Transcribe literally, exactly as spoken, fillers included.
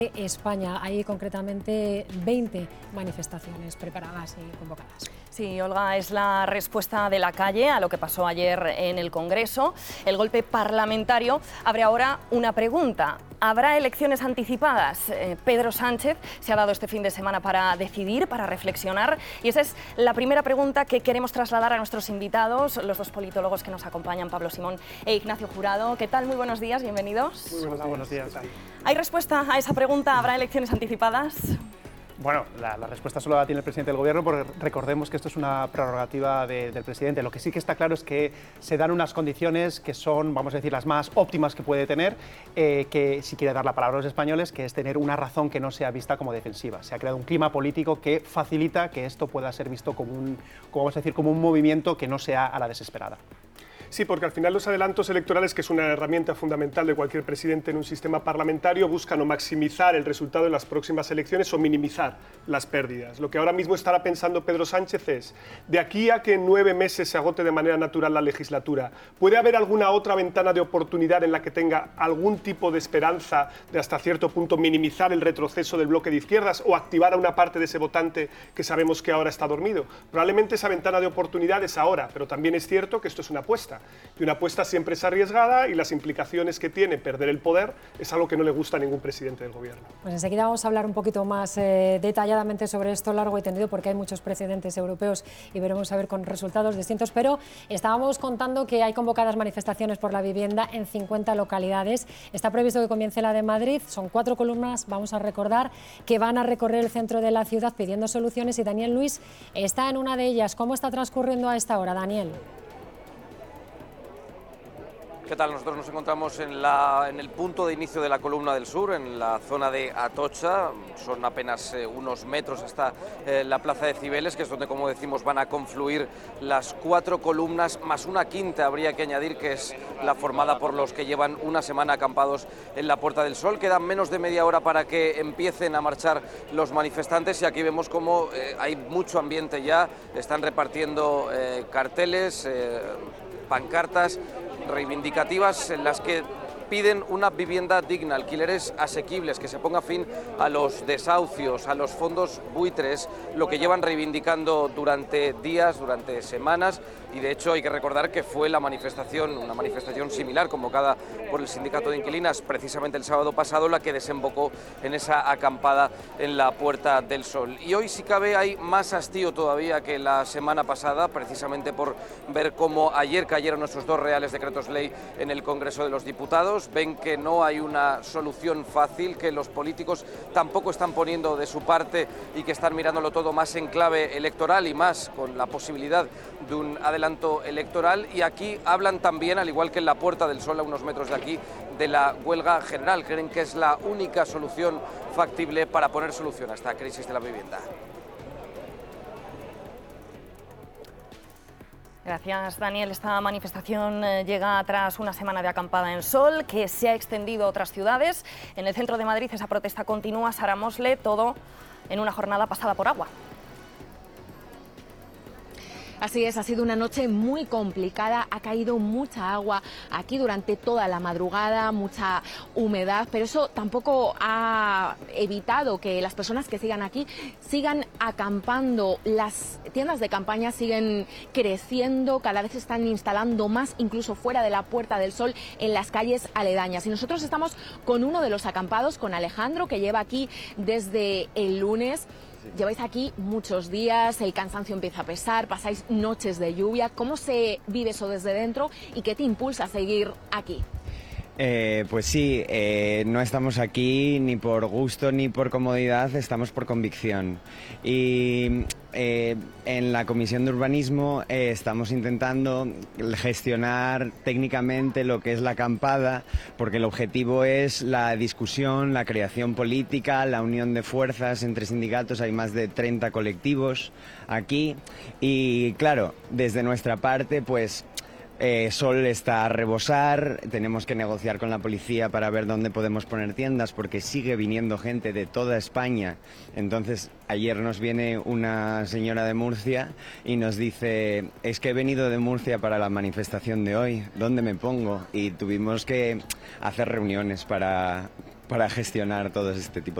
España. Hay concretamente veinte manifestaciones preparadas y convocadas. Sí, Olga, es la respuesta de la calle a lo que pasó ayer en el Congreso. El golpe parlamentario abre ahora una pregunta. ¿Habrá elecciones anticipadas? Eh, Pedro Sánchez se ha dado este fin de semana para decidir, para reflexionar. Y esa es la primera pregunta que queremos trasladar a nuestros invitados, los dos politólogos que nos acompañan, Pablo Simón e Ignacio Jurado. ¿Qué tal? Muy buenos días, bienvenidos. Muy buenos días. Buenos días. ¿Hay respuesta a esa pregunta? ¿Habrá elecciones anticipadas? Bueno, la, la respuesta solo la tiene el presidente del Gobierno, porque recordemos que esto es una prerrogativa de, del presidente. Lo que sí que está claro es que se dan unas condiciones que son, vamos a decir, las más óptimas que puede tener, eh, que si quiere dar la palabra a los españoles, que es tener una razón que no sea vista como defensiva. Se ha creado un clima político que facilita que esto pueda ser visto como un, como vamos a decir, como un movimiento que no sea a la desesperada. Sí, porque al final los adelantos electorales, que es una herramienta fundamental de cualquier presidente en un sistema parlamentario, buscan o maximizar el resultado de las próximas elecciones o minimizar las pérdidas. Lo que ahora mismo estará pensando Pedro Sánchez es, de aquí a que en nueve meses se agote de manera natural la legislatura, ¿puede haber alguna otra ventana de oportunidad en la que tenga algún tipo de esperanza de hasta cierto punto minimizar el retroceso del bloque de izquierdas o activar a una parte de ese votante que sabemos que ahora está dormido? Probablemente esa ventana de oportunidad es ahora, pero también es cierto que esto es una apuesta. Y una apuesta siempre es arriesgada y las implicaciones que tiene perder el poder es algo que no le gusta a ningún presidente del Gobierno. Pues enseguida vamos a hablar un poquito más eh, detalladamente sobre esto, largo y tendido, porque hay muchos precedentes europeos y veremos a ver con resultados distintos. Pero estábamos contando que hay convocadas manifestaciones por la vivienda en cincuenta localidades. Está previsto que comience la de Madrid. Son cuatro columnas, vamos a recordar, que van a recorrer el centro de la ciudad pidiendo soluciones y Daniel Luis está en una de ellas. ¿Cómo está transcurriendo a esta hora, Daniel? ¿Qué tal? Nosotros nos encontramos en, la, en el punto de inicio de la columna del sur, en la zona de Atocha. Son apenas eh, unos metros hasta eh, la plaza de Cibeles, que es donde, como decimos, van a confluir las cuatro columnas, más una quinta, habría que añadir, que es la formada por los que llevan una semana acampados en la Puerta del Sol. Quedan menos de media hora para que empiecen a marchar los manifestantes y aquí vemos cómo eh, hay mucho ambiente ya. Están repartiendo eh, carteles, eh, pancartas reivindicativas en las que piden una vivienda digna, alquileres asequibles, que se ponga fin a los desahucios, a los fondos buitres, lo que llevan reivindicando durante días, durante semanas, y de hecho hay que recordar que fue la manifestación, una manifestación similar convocada por el sindicato de inquilinas precisamente el sábado pasado, la que desembocó en esa acampada en la Puerta del Sol. Y hoy, si cabe, hay más hastío todavía que la semana pasada, precisamente por ver cómo ayer cayeron nuestros dos reales decretos ley en el Congreso de los Diputados. Ven que no hay una solución fácil, que los políticos tampoco están poniendo de su parte y que están mirándolo todo más en clave electoral y más con la posibilidad de un adelanto electoral. Y aquí hablan también, al igual que en la Puerta del Sol, a unos metros de aquí, de la huelga general. Creen que es la única solución factible para poner solución a esta crisis de la vivienda. Gracias, Daniel. Esta manifestación llega tras una semana de acampada en Sol, que se ha extendido a otras ciudades. En el centro de Madrid esa protesta continúa. Sara Mosle, todo en una jornada pasada por agua. Así es, ha sido una noche muy complicada, ha caído mucha agua aquí durante toda la madrugada, mucha humedad, pero eso tampoco ha evitado que las personas que sigan aquí sigan acampando. Las tiendas de campaña siguen creciendo, cada vez se están instalando más, incluso fuera de la Puerta del Sol, en las calles aledañas. Y nosotros estamos con uno de los acampados, con Alejandro, que lleva aquí desde el lunes. Lleváis aquí muchos días, el cansancio empieza a pesar, pasáis noches de lluvia. ¿Cómo se vive eso desde dentro y qué te impulsa a seguir aquí? Eh, pues sí, eh, no estamos aquí ni por gusto ni por comodidad, estamos por convicción. Y eh, en la Comisión de Urbanismo eh, estamos intentando gestionar técnicamente lo que es la acampada, porque el objetivo es la discusión, la creación política, la unión de fuerzas entre sindicatos. Hay más de treinta colectivos aquí y, claro, desde nuestra parte, pues Eh, Sol está a rebosar, tenemos que negociar con la policía para ver dónde podemos poner tiendas porque sigue viniendo gente de toda España. Entonces, ayer nos viene una señora de Murcia y nos dice, es que he venido de Murcia para la manifestación de hoy, ¿dónde me pongo? Y tuvimos que hacer reuniones para para gestionar todo este tipo